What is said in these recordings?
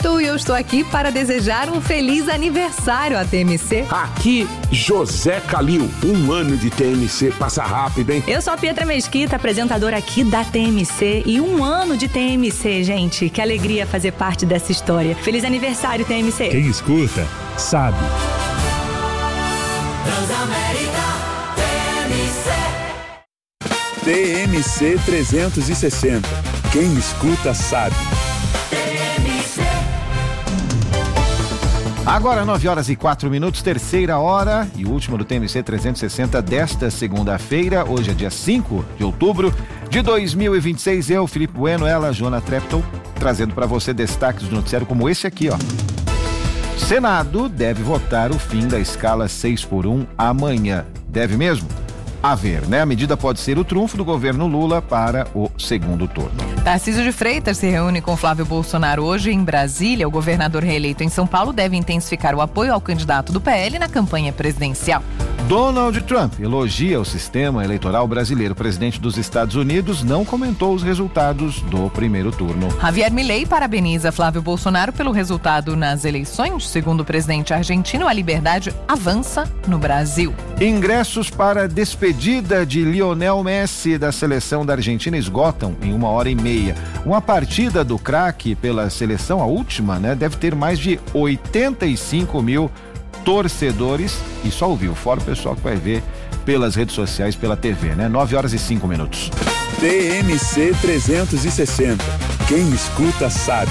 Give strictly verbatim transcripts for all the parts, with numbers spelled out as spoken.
E eu estou aqui para desejar um feliz aniversário à T M C. Aqui, José Calil, um ano de T M C, passa rápido, hein? Eu sou a Pietra Mesquita, apresentadora aqui da T M C, e um ano de T M C, gente, que alegria fazer parte dessa história. Feliz aniversário, T M C. Quem escuta, sabe. Transamérica T M C. T M C trezentos e sessenta. Quem escuta, sabe. Agora nove horas e quatro minutos, terceira hora e última do T M C trezentos e sessenta desta segunda-feira. Hoje é dia cinco de outubro de dois mil e vinte e seis. Eu, Felipe Bueno, ela, Joana Trepton, trazendo para você destaques do noticiário como esse aqui, ó. Senado deve votar o fim da escala seis por um amanhã. Deve mesmo? A ver, né? A medida pode ser o trunfo do governo Lula para o segundo turno. Tarcísio de Freitas se reúne com Flávio Bolsonaro hoje em Brasília. O governador reeleito em São Paulo deve intensificar o apoio ao candidato do P L na campanha presidencial. Donald Trump elogia o sistema eleitoral brasileiro. O presidente dos Estados Unidos não comentou os resultados do primeiro turno. Javier Milei parabeniza Flávio Bolsonaro pelo resultado nas eleições. Segundo o presidente argentino, a liberdade avança no Brasil. Ingressos para a despedida de Lionel Messi da seleção da Argentina esgotam em uma hora e meia. Uma partida do craque pela seleção, a última, né, deve ter mais de oitenta e cinco mil torcedores e só ouviu, fora o pessoal que vai ver pelas redes sociais, pela T V, né? nove horas e cinco minutos. T M C trezentos e sessenta. Quem escuta, sabe.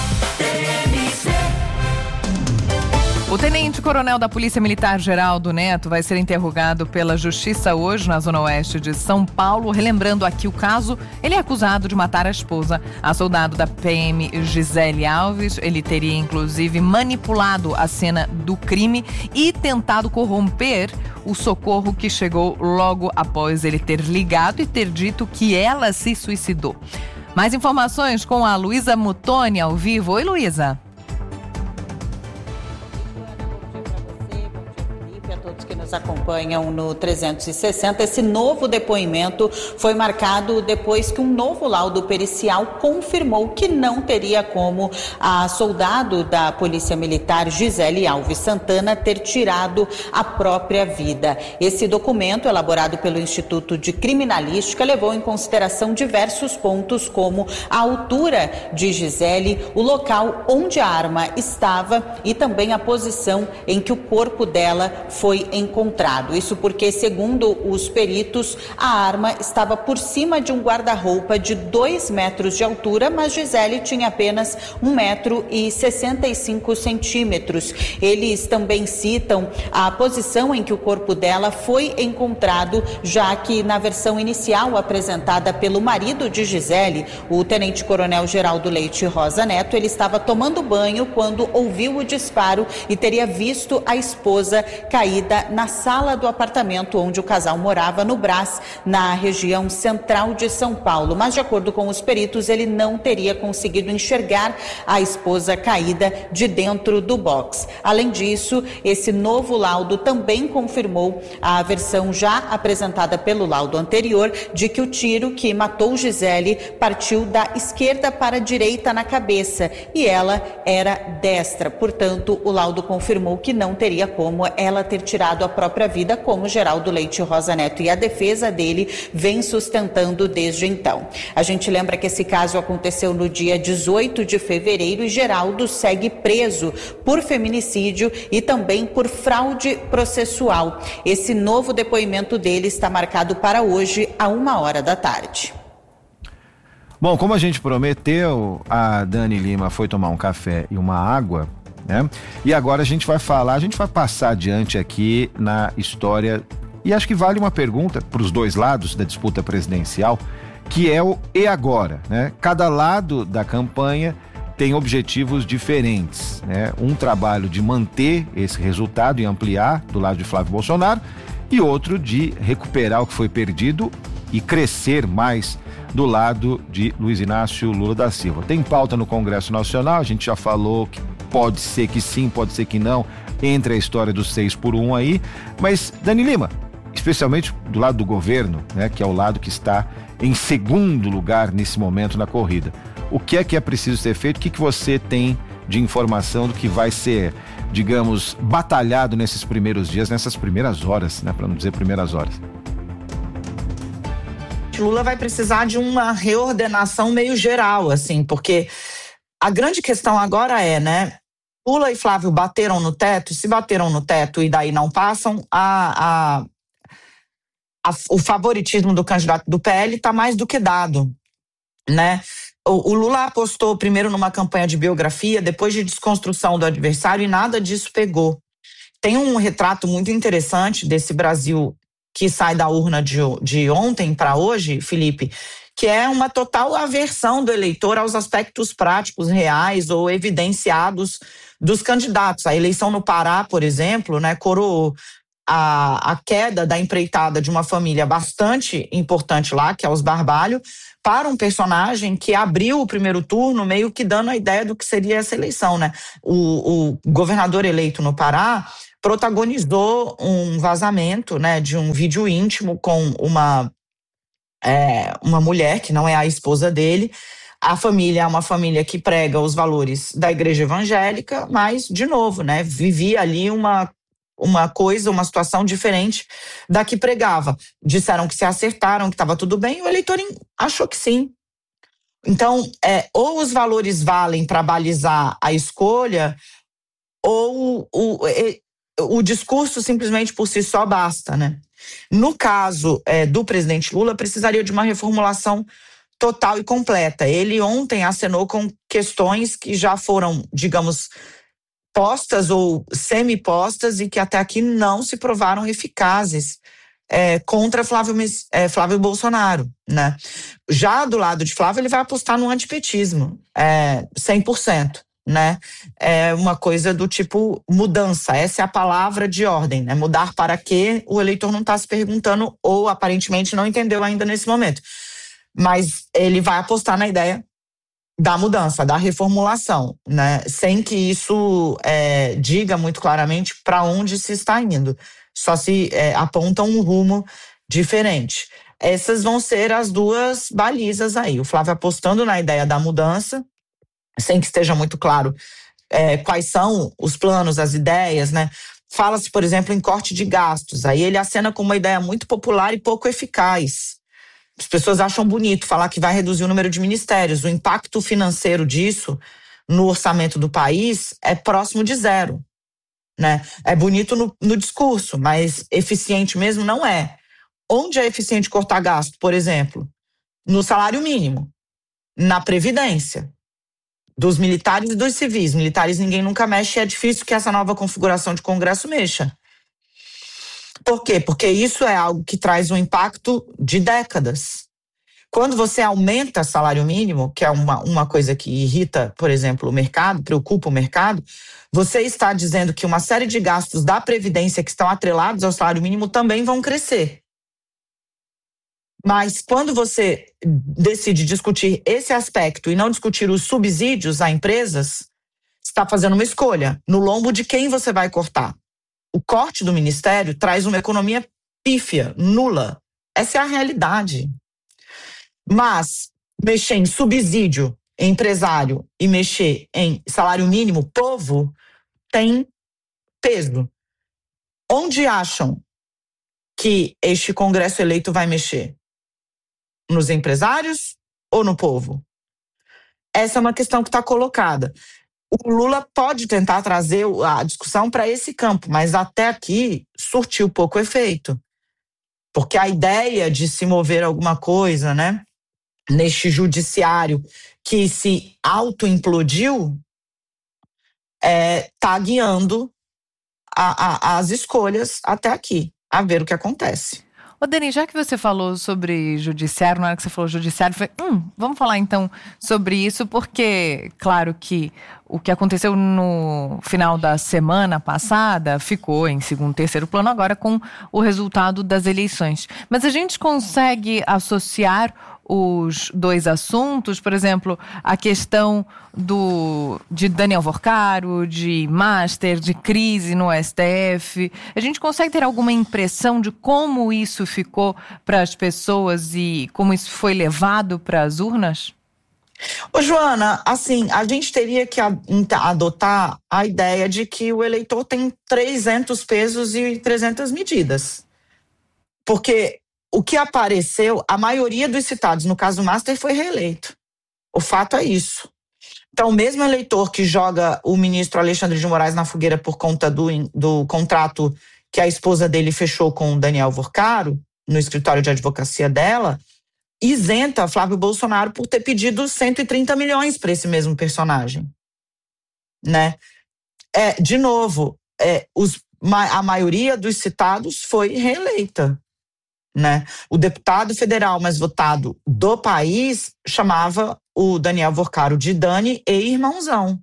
O tenente-coronel da Polícia Militar, Geraldo Neto, vai ser interrogado pela Justiça hoje na Zona Oeste de São Paulo. Relembrando aqui o caso, ele é acusado de matar a esposa, a soldado da P M Gisele Alves. Ele teria, inclusive, manipulado a cena do crime e tentado corromper o socorro que chegou logo após ele ter ligado e ter dito que ela se suicidou. Mais informações com a Luísa Mutoni ao vivo. Oi, Luísa. Acompanham no trezentos e sessenta. Esse novo depoimento foi marcado depois que um novo laudo pericial confirmou que não teria como a soldado da Polícia Militar Gisele Alves Santana ter tirado a própria vida. Esse documento, elaborado pelo Instituto de Criminalística, levou em consideração diversos pontos, como a altura de Gisele, o local onde a arma estava e também a posição em que o corpo dela foi encontrado. Isso porque, segundo os peritos, a arma estava por cima de um guarda-roupa de dois metros de altura, mas Gisele tinha apenas um metro e sessenta e cinco centímetros. Eles também citam a posição em que o corpo dela foi encontrado, já que na versão inicial apresentada pelo marido de Gisele, o tenente-coronel Geraldo Leite Rosa Neto, ele estava tomando banho quando ouviu o disparo e teria visto a esposa caída na sala do apartamento onde o casal morava, no Brás, na região central de São Paulo. Mas, de acordo com os peritos, ele não teria conseguido enxergar a esposa caída de dentro do box. Além disso, esse novo laudo também confirmou a versão já apresentada pelo laudo anterior de que o tiro que matou Gisele partiu da esquerda para a direita na cabeça e ela era destra. Portanto, o laudo confirmou que não teria como ela ter tirado a própria vida, como Geraldo Leite Rosa Neto e a defesa dele vem sustentando desde então. A gente lembra que esse caso aconteceu no dia dezoito de fevereiro e Geraldo segue preso por feminicídio e também por fraude processual. Esse novo depoimento dele está marcado para hoje, a uma hora da tarde. Bom, como a gente prometeu, a Dani Lima foi tomar um café e uma água, né? E agora a gente vai falar, a gente vai passar adiante aqui na história, e acho que vale uma pergunta para os dois lados da disputa presidencial, que é o e agora, né? Cada lado da campanha tem objetivos diferentes, né? Um trabalho de manter esse resultado e ampliar do lado de Flávio Bolsonaro e outro de recuperar o que foi perdido e crescer mais do lado de Luiz Inácio Lula da Silva. Tem pauta no Congresso Nacional, a gente já falou que pode ser que sim, pode ser que não, entre a história dos seis por um aí, mas Dani Lima, especialmente do lado do governo, né, que é o lado que está em segundo lugar nesse momento na corrida, o que é que é preciso ser feito, o que, que você tem de informação do que vai ser, digamos, batalhado nesses primeiros dias, nessas primeiras horas, né, para não dizer primeiras horas? Lula vai precisar de uma reordenação meio geral, assim, porque a grande questão agora é, né, Lula e Flávio bateram no teto, se bateram no teto e daí não passam, a, a, a, o favoritismo do candidato do P L está mais do que dado, né? O, o Lula apostou primeiro numa campanha de biografia, depois de desconstrução do adversário, e nada disso pegou. Tem um retrato muito interessante desse Brasil que sai da urna de, de ontem para hoje, Felipe, que é uma total aversão do eleitor aos aspectos práticos, reais ou evidenciados dos candidatos. A eleição no Pará, por exemplo, né, coroou a, a queda da empreitada de uma família bastante importante lá, que é os Barbalho, para um personagem que abriu o primeiro turno meio que dando a ideia do que seria essa eleição, né? O, o governador eleito no Pará protagonizou um vazamento, né, de um vídeo íntimo com uma, é, uma mulher que não é a esposa dele. A família é uma família que prega os valores da igreja evangélica, mas, de novo, né, vivia ali uma, uma coisa, uma situação diferente da que pregava. Disseram que se acertaram, que estava tudo bem, e o eleitor achou que sim. Então, é, ou os valores valem para balizar a escolha, ou o, o, o discurso simplesmente por si só basta, né? No caso é, do presidente Lula, precisaria de uma reformulação total e completa. Ele ontem acenou com questões que já foram, digamos, postas ou semi-postas e que até aqui não se provaram eficazes é, contra Flávio, é, Flávio Bolsonaro, né? Já do lado de Flávio, ele vai apostar no antipetismo, é, cem por cento. Né? É uma coisa do tipo mudança, essa é a palavra de ordem, né? Mudar para quê? O eleitor não está se perguntando ou aparentemente não entendeu ainda nesse momento, mas ele vai apostar na ideia da mudança, da reformulação, né? Sem que isso é, diga muito claramente para onde se está indo, só se é, aponta um rumo diferente. Essas vão ser as duas balizas aí, o Flávio apostando na ideia da mudança, sem que esteja muito claro é, quais são os planos, as ideias, né? Fala-se, por exemplo, em corte de gastos. Aí ele acena com uma ideia muito popular e pouco eficaz. As pessoas acham bonito falar que vai reduzir o número de ministérios. O impacto financeiro disso no orçamento do país é próximo de zero, né? É bonito no, no discurso, mas eficiente mesmo não é. Onde é eficiente cortar gasto, por exemplo? No salário mínimo, na Previdência, dos militares e dos civis. Militares ninguém nunca mexe, e é difícil que essa nova configuração de Congresso mexa. Por quê? Porque isso é algo que traz um impacto de décadas. Quando você aumenta salário mínimo, que é uma, uma coisa que irrita, por exemplo, o mercado, preocupa o mercado, você está dizendo que uma série de gastos da Previdência que estão atrelados ao salário mínimo também vão crescer. Mas quando você decide discutir esse aspecto e não discutir os subsídios a empresas, você está fazendo uma escolha. No lombo de quem você vai cortar? O corte do ministério traz uma economia pífia, nula. Essa é a realidade. Mas mexer em subsídio empresário e mexer em salário mínimo povo tem peso. Onde acham que este Congresso eleito vai mexer? Nos empresários ou no povo? Essa é uma questão que está colocada. O Lula pode tentar trazer a discussão para esse campo, mas até aqui surtiu pouco efeito. Porque a ideia de se mover alguma coisa, né, neste judiciário que se auto-implodiu, é, tá guiando a, a, as escolhas até aqui, a ver o que acontece. Ô, Dani, já que você falou sobre judiciário, na hora que você falou judiciário, eu falei, hum, vamos falar então sobre isso, porque, claro que o que aconteceu no final da semana passada ficou em segundo, terceiro plano agora com o resultado das eleições. Mas a gente consegue associar os dois assuntos, por exemplo, a questão do, de Daniel Vorcaro, de Master, de crise no S T F. A gente consegue ter alguma impressão de como isso ficou para as pessoas e como isso foi levado para as urnas? Ô, Joana, assim, a gente teria que adotar a ideia de que o eleitor tem trezentos pesos e trezentas medidas. Porque o que apareceu, a maioria dos citados, no caso Master, foi reeleito. O fato é isso. Então, o mesmo eleitor que joga o ministro Alexandre de Moraes na fogueira por conta do, do contrato que a esposa dele fechou com o Daniel Vorcaro, no escritório de advocacia dela, isenta Flávio Bolsonaro por ter pedido cento e trinta milhões para esse mesmo personagem, né? É, de novo, é, os, a maioria dos citados foi reeleita, né? O deputado federal mais votado do país chamava o Daniel Vorcaro de Dani e irmãozão.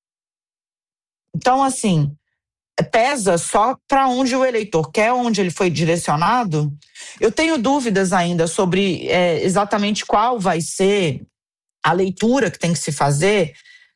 Então, assim, pesa só para onde o eleitor quer, onde ele foi direcionado. Eu tenho dúvidas ainda sobre é, exatamente qual vai ser a leitura que tem que se fazer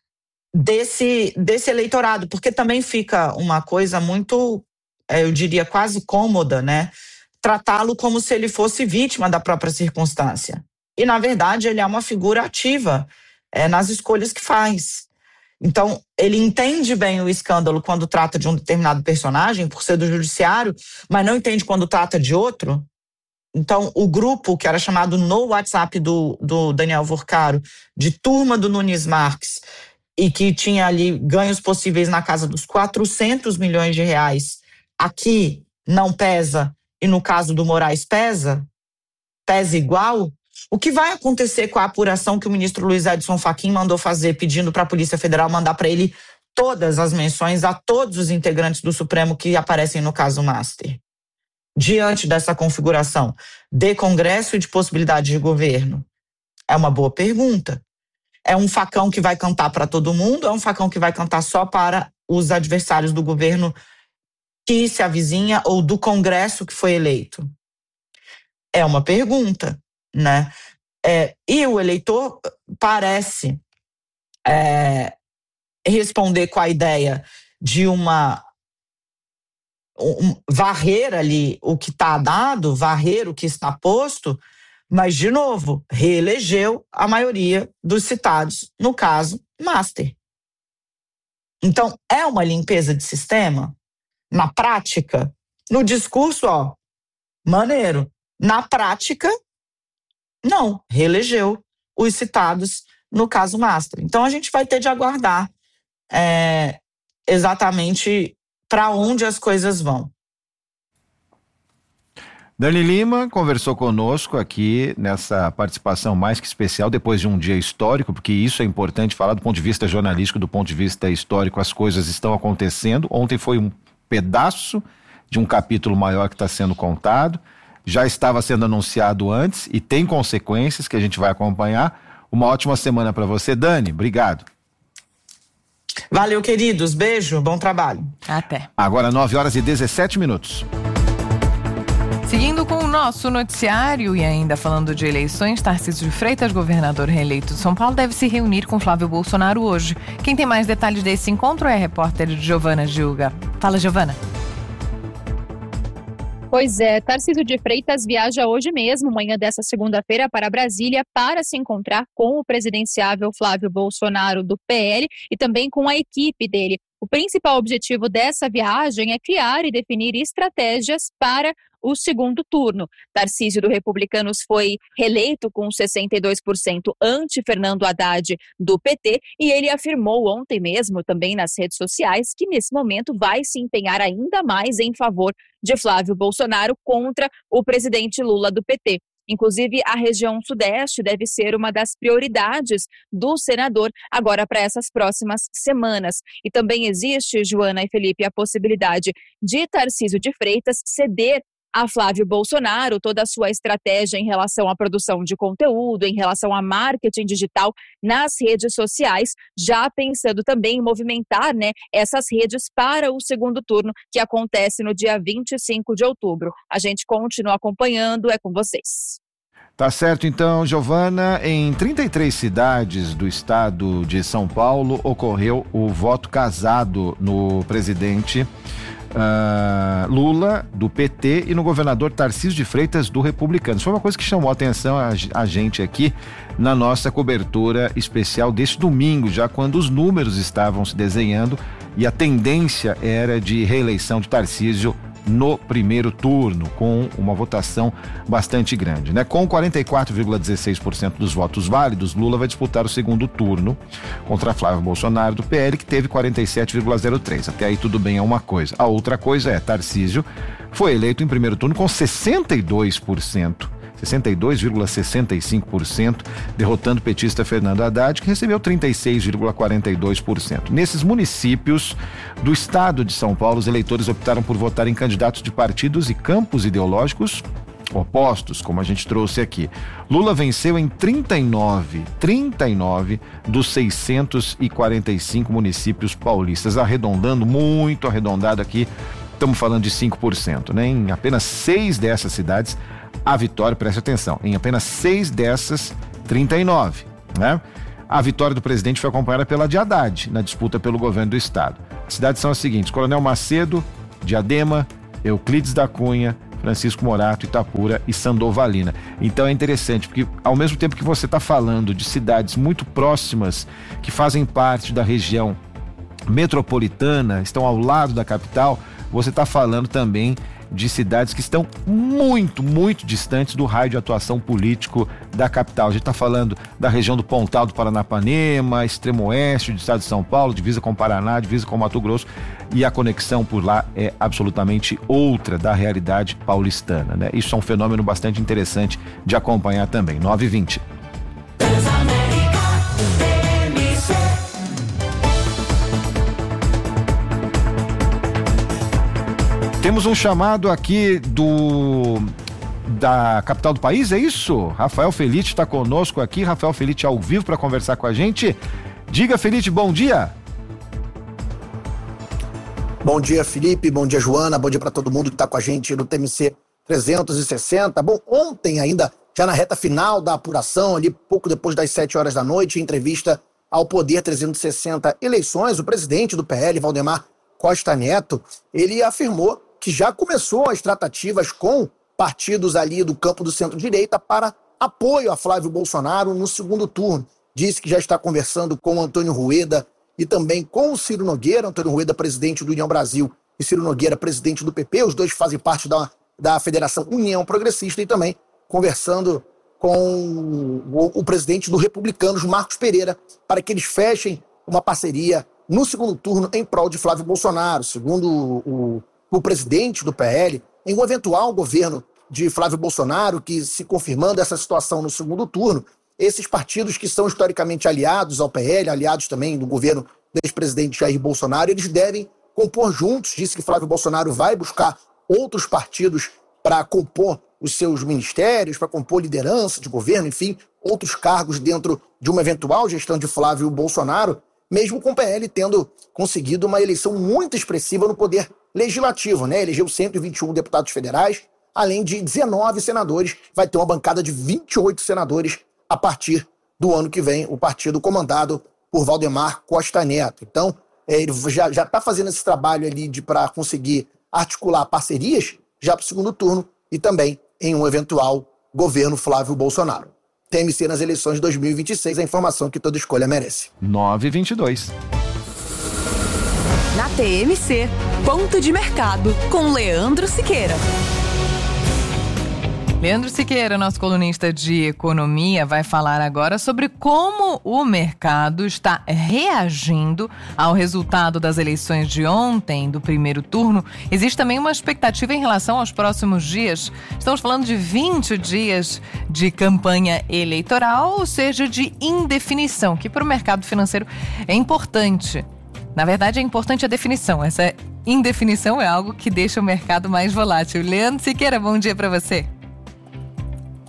desse, desse eleitorado, porque também fica uma coisa muito, é, eu diria, quase cômoda, né? Tratá-lo como se ele fosse vítima da própria circunstância. E, na verdade, ele é uma figura ativa é, nas escolhas que faz. Então, ele entende bem o escândalo quando trata de um determinado personagem, por ser do judiciário, mas não entende quando trata de outro. Então, o grupo que era chamado no WhatsApp do, do Daniel Vorcaro, de turma do Nunes Marques, e que tinha ali ganhos possíveis na casa dos quatrocentos milhões de reais, aqui não pesa, e no caso do Moraes pesa, pesa igual. O que vai acontecer com a apuração que o ministro Luiz Edson Fachin mandou fazer, pedindo para a Polícia Federal mandar para ele todas as menções a todos os integrantes do Supremo que aparecem no caso Master? Diante dessa configuração de Congresso e de possibilidade de governo? É uma boa pergunta. É um facão que vai cantar para todo mundo? É um facão que vai cantar só para os adversários do governo que se avizinha ou do Congresso que foi eleito? É uma pergunta, né? É, e o eleitor parece é, responder com a ideia de uma um, varrer ali o que está dado, varrer o que está posto, mas, de novo, reelegeu a maioria dos citados, no caso, Master. Então, é uma limpeza de sistema? Na prática, no discurso, ó, maneiro. Na prática, não, reelegeu os citados no caso Master. Então, a gente vai ter de aguardar é, exatamente para onde as coisas vão. Dani Lima conversou conosco aqui nessa participação mais que especial, depois de um dia histórico, porque isso é importante falar do ponto de vista jornalístico, do ponto de vista histórico, as coisas estão acontecendo. Ontem foi um pedaço de um capítulo maior que está sendo contado, já estava sendo anunciado antes e tem consequências que a gente vai acompanhar. Uma ótima semana para você, Dani, obrigado. Valeu, queridos, beijo, bom trabalho. Até. Agora nove horas e dezessete minutos. Seguindo com o nosso noticiário e ainda falando de eleições, Tarcísio de Freitas, governador reeleito de São Paulo, deve se reunir com Flávio Bolsonaro hoje. Quem tem mais detalhes desse encontro é a repórter Giovana Gilga. Fala, Giovana. Pois é, Tarcísio de Freitas viaja hoje mesmo, manhã dessa segunda-feira, para Brasília para se encontrar com o presidenciável Flávio Bolsonaro do P L e também com a equipe dele. O principal objetivo dessa viagem é criar e definir estratégias para o segundo turno. Tarcísio do Republicanos foi reeleito com sessenta e dois por cento ante Fernando Haddad do P T e ele afirmou ontem mesmo também nas redes sociais que nesse momento vai se empenhar ainda mais em favor de Flávio Bolsonaro contra o presidente Lula do P T. Inclusive, a região sudeste deve ser uma das prioridades do senador agora para essas próximas semanas. E também existe, Joana e Felipe, a possibilidade de Tarcísio de Freitas ceder a Flávio Bolsonaro toda a sua estratégia em relação à produção de conteúdo, em relação a marketing digital nas redes sociais, já pensando também em movimentar, né, essas redes para o segundo turno, que acontece no dia vinte e cinco de outubro. A gente continua acompanhando, é com vocês. Tá certo, então, Giovana. Em trinta e três cidades do estado de São Paulo ocorreu o voto casado no presidente uh, Lula, do P T, e no governador Tarcísio de Freitas, do Republicanos. Foi uma coisa que chamou a atenção a, a gente aqui na nossa cobertura especial deste domingo, já quando os números estavam se desenhando e a tendência era de reeleição de Tarcísio no primeiro turno, com uma votação bastante grande, né? Com quarenta e quatro vírgula dezesseis por cento dos votos válidos, Lula vai disputar o segundo turno contra Flávio Bolsonaro, do P L, que teve quarenta e sete vírgula zero três por cento. Até aí tudo bem, é uma coisa. A outra coisa é, Tarcísio foi eleito em primeiro turno com sessenta e dois por cento. sessenta e dois vírgula sessenta e cinco por cento, derrotando o petista Fernando Haddad, que recebeu trinta e seis vírgula quarenta e dois por cento. Nesses municípios do estado de São Paulo, os eleitores optaram por votar em candidatos de partidos e campos ideológicos opostos, como a gente trouxe aqui. Lula venceu em trinta e nove, trinta e nove dos seiscentos e quarenta e cinco municípios paulistas, arredondando, muito arredondado aqui, estamos falando de cinco por cento, né? Em apenas seis dessas cidades, a vitória, preste atenção, em apenas seis dessas, trinta e nove, né? A vitória do presidente foi acompanhada pela de Haddad, na disputa pelo governo do estado. As cidades são as seguintes: Coronel Macedo, Diadema, Euclides da Cunha, Francisco Morato, Itapura e Sandovalina. Então é interessante, porque ao mesmo tempo que você está falando de cidades muito próximas, que fazem parte da região metropolitana, estão ao lado da capital, você está falando também de cidades que estão muito, muito distantes do raio de atuação político da capital. A gente está falando da região do Pontal do Paranapanema, extremo oeste do estado de São Paulo, divisa com o Paraná, divisa com o Mato Grosso, e a conexão por lá é absolutamente outra da realidade paulistana, né? Isso é um fenômeno bastante interessante de acompanhar também. nove e vinte. Temos um chamado aqui do da capital do país, é isso? Rafael Felite está conosco aqui, Rafael Felite ao vivo para conversar com a gente. Diga, Felite, bom dia. Bom dia, Felipe, bom dia, Joana, bom dia para todo mundo que está com a gente no T M C trezentos e sessenta. Bom, ontem ainda, já na reta final da apuração, ali pouco depois das sete horas da noite, em entrevista ao Poder trezentos e sessenta Eleições, o presidente do P L, Valdemar Costa Neto, ele afirmou que já começou as tratativas com partidos ali do campo do centro-direita para apoio a Flávio Bolsonaro no segundo turno. Disse que já está conversando com o Antônio Rueda e também com o Ciro Nogueira, Antônio Rueda, presidente do União Brasil, e Ciro Nogueira, presidente do P P, os dois fazem parte da, da Federação União Progressista, e também conversando com o, o presidente do Republicanos, Marcos Pereira, para que eles fechem uma parceria no segundo turno em prol de Flávio Bolsonaro. Segundo o o presidente do P L, em um eventual governo de Flávio Bolsonaro, que se confirmando essa situação no segundo turno, esses partidos que são historicamente aliados ao P L, aliados também do governo do ex-presidente Jair Bolsonaro, eles devem compor juntos. Disse que Flávio Bolsonaro vai buscar outros partidos para compor os seus ministérios, para compor liderança de governo, enfim, outros cargos dentro de uma eventual gestão de Flávio Bolsonaro, mesmo com o P L tendo conseguido uma eleição muito expressiva no poder legislativo, né? Elegeu cento e vinte e um deputados federais, além de dezenove senadores, vai ter uma bancada de vinte e oito senadores a partir do ano que vem, o partido comandado por Valdemar Costa Neto. Então, é, ele já está fazendo esse trabalho ali para conseguir articular parcerias já para o segundo turno e também em um eventual governo Flávio Bolsonaro. T M C nas eleições de dois mil e vinte e seis, a informação que toda escolha merece. nove e vinte e dois. Na T M C, ponto de mercado com Leandro Siqueira. Leandro Siqueira, nosso colunista de economia, vai falar agora sobre como o mercado está reagindo ao resultado das eleições de ontem, do primeiro turno. Existe também uma expectativa em relação aos próximos dias. Estamos falando de vinte dias de campanha eleitoral, ou seja, de indefinição, que para o mercado financeiro é importante. Na verdade, é importante a definição. Essa indefinição é algo que deixa o mercado mais volátil. Leandro Siqueira, bom dia para você.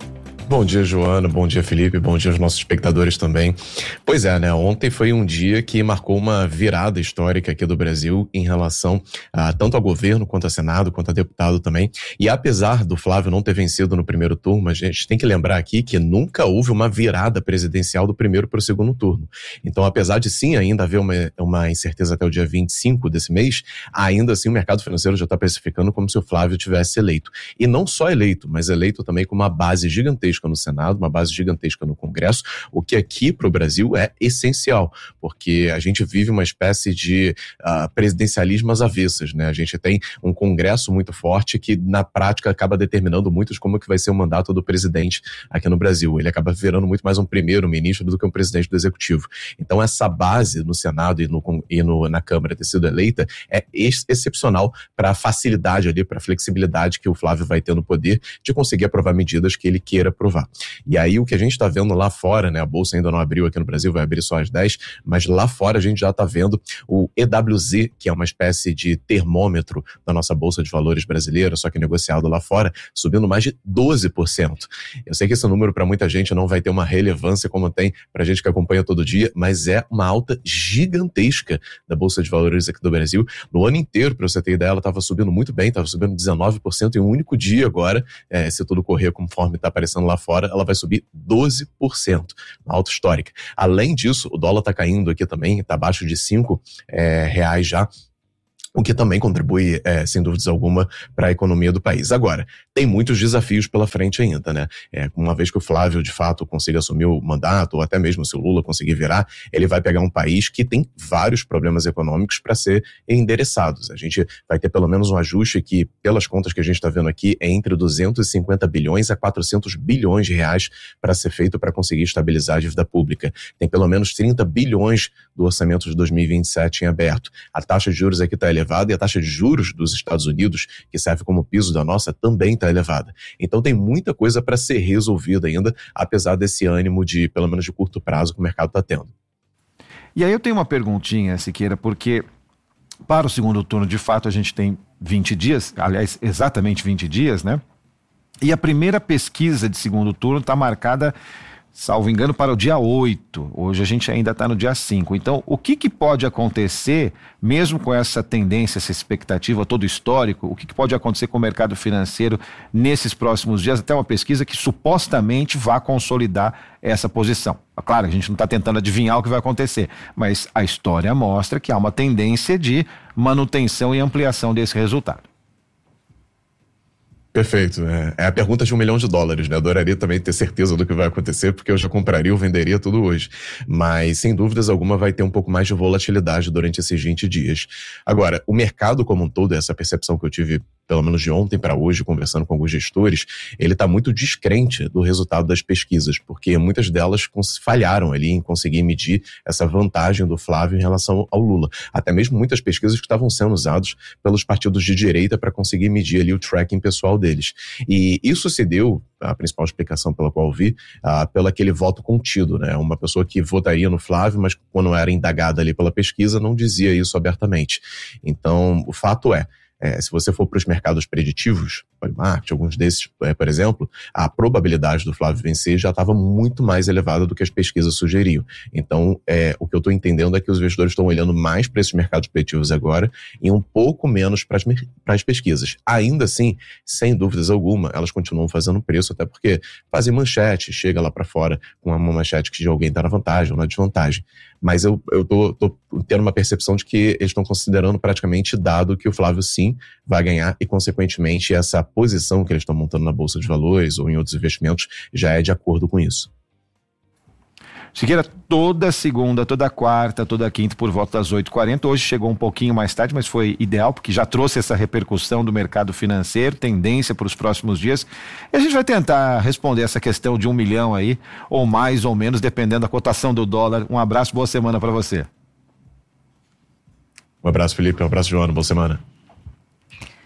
Bom dia, Joana, bom dia, Felipe, bom dia aos nossos espectadores também. Pois é, né, ontem foi um dia que marcou uma virada histórica aqui do Brasil em relação a, tanto ao governo, quanto ao Senado, quanto a deputado também. E apesar do Flávio não ter vencido no primeiro turno, a gente tem que lembrar aqui que nunca houve uma virada presidencial do primeiro para o segundo turno. Então, apesar de sim ainda haver uma, uma incerteza até o dia vinte e cinco desse mês, ainda assim o mercado financeiro já está precificando como se o Flávio tivesse eleito. E não só eleito, mas eleito também com uma base gigantesca no Senado, uma base gigantesca no Congresso, o que aqui para o Brasil é essencial, porque a gente vive uma espécie de uh, presidencialismo às avessas, né? A gente tem um Congresso muito forte que na prática acaba determinando muito de como que vai ser o mandato do presidente aqui no Brasil. Ele acaba virando muito mais um primeiro-ministro do que um presidente do Executivo. Então essa base no Senado e, no, e no, na Câmara ter sido eleita é ex- excepcional para a facilidade ali, para a flexibilidade que o Flávio vai ter no poder de conseguir aprovar medidas que ele queira aprovar. E aí o que a gente está vendo lá fora, né, a Bolsa ainda não abriu aqui no Brasil, vai abrir só às dez, mas lá fora a gente já está vendo o E W Z, que é uma espécie de termômetro da nossa Bolsa de Valores brasileira, só que negociado lá fora, subindo mais de doze por cento. Eu sei que esse número para muita gente não vai ter uma relevância como tem para gente que acompanha todo dia, mas é uma alta gigantesca da Bolsa de Valores aqui do Brasil. No ano inteiro, para você ter ideia, ela estava subindo muito bem, estava subindo dezenove por cento em um único dia agora, é, se tudo correr conforme está aparecendo lá fora, ela vai subir doze por cento, uma alta histórica. Além disso, o dólar está caindo aqui também, está abaixo de cinco é, reais já, o que também contribui, é, sem dúvidas alguma, para a economia do país. Agora, tem muitos desafios pela frente ainda, né? É, uma vez que o Flávio, de fato, consiga assumir o mandato, ou até mesmo se o Lula conseguir virar, ele vai pegar um país que tem vários problemas econômicos para ser endereçados. A gente vai ter pelo menos um ajuste que, pelas contas que a gente está vendo aqui, é entre duzentos e cinquenta bilhões a quatrocentos bilhões de reais para ser feito para conseguir estabilizar a dívida pública. Tem pelo menos trinta bilhões do orçamento de dois mil e vinte e sete em aberto. A taxa de juros aqui está elevada, elevada e a taxa de juros dos Estados Unidos, que serve como piso da nossa, também está elevada. Então tem muita coisa para ser resolvida ainda, apesar desse ânimo de, pelo menos de curto prazo, que o mercado está tendo. E aí eu tenho uma perguntinha, Siqueira, porque para o segundo turno, de fato, a gente tem vinte dias, aliás, exatamente vinte dias, né? E a primeira pesquisa de segundo turno está marcada, salvo engano, para o dia oito. Hoje a gente ainda está no dia cinco. Então, o que, que pode acontecer, mesmo com essa tendência, essa expectativa, todo histórico, o que, que pode acontecer com o mercado financeiro nesses próximos dias, até uma pesquisa que supostamente vai consolidar essa posição? Claro, a gente não está tentando adivinhar o que vai acontecer, mas a história mostra que há uma tendência de manutenção e ampliação desse resultado. Perfeito, é, é a pergunta de um milhão de dólares, né? Eu adoraria também ter certeza do que vai acontecer, porque eu já compraria ou venderia tudo hoje. Mas, sem dúvidas alguma, vai ter um pouco mais de volatilidade durante esses vinte dias. Agora, o mercado como um todo, essa percepção que eu tive, pelo menos de ontem para hoje, conversando com alguns gestores, ele está muito descrente do resultado das pesquisas, porque muitas delas falharam ali em conseguir medir essa vantagem do Flávio em relação ao Lula. Até mesmo muitas pesquisas que estavam sendo usadas pelos partidos de direita para conseguir medir ali o tracking pessoal deles. E isso se deu, a principal explicação pela qual eu vi, uh, pelo aquele voto contido, né? Uma pessoa que votaria no Flávio, mas quando era indagada ali pela pesquisa, não dizia isso abertamente. Então, o fato é, É, se você for para os mercados preditivos, marketing, alguns desses, é, por exemplo, a probabilidade do Flávio vencer já estava muito mais elevada do que as pesquisas sugeriam. Então, é, o que eu estou entendendo é que os investidores estão olhando mais para esses mercados preditivos agora e um pouco menos para as pesquisas. Ainda assim, sem dúvidas alguma, elas continuam fazendo preço, até porque fazem manchete, chega lá para fora com uma manchete que de alguém está na vantagem ou na desvantagem. Mas eu estou tendo uma percepção de que eles estão considerando praticamente dado que o Flávio sim vai ganhar e, consequentemente, essa posição que eles estão montando na Bolsa de Valores ou em outros investimentos já é de acordo com isso. Siqueira, toda segunda, toda quarta, toda quinta, por volta das oito e quarenta. Hoje chegou um pouquinho mais tarde, mas foi ideal, porque já trouxe essa repercussão do mercado financeiro, tendência para os próximos dias. E a gente vai tentar responder essa questão de um milhão aí, ou mais ou menos, dependendo da cotação do dólar. Um abraço, boa semana para você. Um abraço, Felipe, um abraço, Joana, boa semana.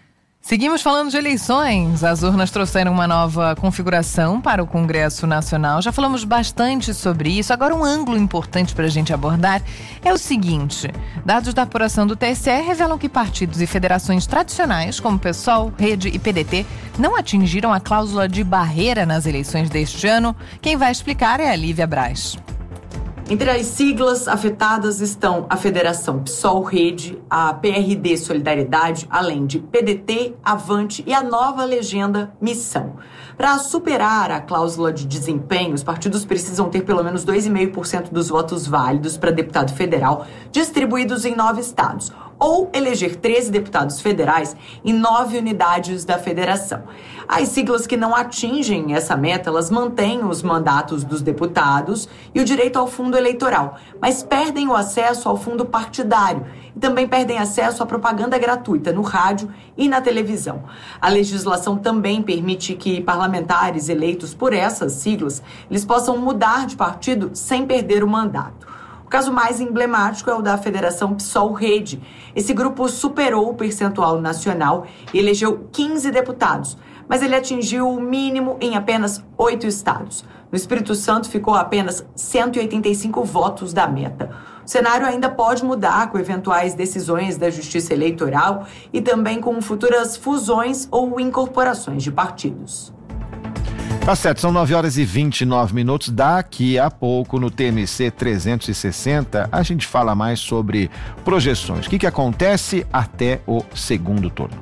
Seguimos falando de eleições. As urnas trouxeram uma nova configuração para o Congresso Nacional. Já falamos bastante sobre isso. Agora, um ângulo importante para a gente abordar é o seguinte. Dados da apuração do T S E revelam que partidos e federações tradicionais, como PSOL, Rede e P D T, não atingiram a cláusula de barreira nas eleições deste ano. Quem vai explicar é a Lívia Braz. Entre as siglas afetadas estão a Federação PSOL Rede, a P R D Solidariedade, além de P D T, Avante e a nova legenda Missão. Para superar a cláusula de desempenho, os partidos precisam ter pelo menos dois vírgula cinco por cento dos votos válidos para deputado federal distribuídos em nove estados, ou eleger treze deputados federais em nove unidades da federação. As siglas que não atingem essa meta, elas mantêm os mandatos dos deputados e o direito ao fundo eleitoral, mas perdem o acesso ao fundo partidário e também perdem acesso à propaganda gratuita no rádio e na televisão. A legislação também permite que parlamentares eleitos por essas siglas, eles possam mudar de partido sem perder o mandato. O caso mais emblemático é o da Federação PSOL Rede. Esse grupo superou o percentual nacional e elegeu quinze deputados, mas ele atingiu o mínimo em apenas oito estados. No Espírito Santo ficou a apenas cento e oitenta e cinco votos da meta. O cenário ainda pode mudar com eventuais decisões da Justiça Eleitoral e também com futuras fusões ou incorporações de partidos. Tá certo, são nove horas e vinte e nove minutos. Daqui a pouco, no T M C trezentos e sessenta, a gente fala mais sobre projeções. O que, que acontece até o segundo turno.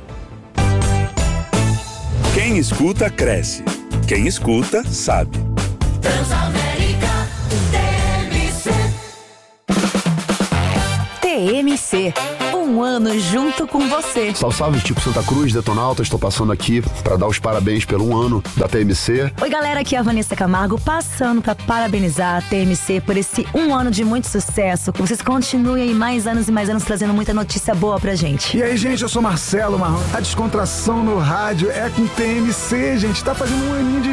Quem escuta, cresce. Quem escuta, sabe. Transamérica T M C. T M C. Um ano junto com você. Salve, salve, tipo Santa Cruz, Detonauta. Estou passando aqui para dar os parabéns pelo um ano da T M C. Oi, galera, aqui é a Vanessa Camargo, passando para parabenizar a T M C por esse um ano de muito sucesso. Que vocês continuem aí mais anos e mais anos trazendo muita notícia boa pra gente. E aí, gente, eu sou Marcelo Marrom. A descontração no rádio é com T M C, gente. Tá fazendo um aninho de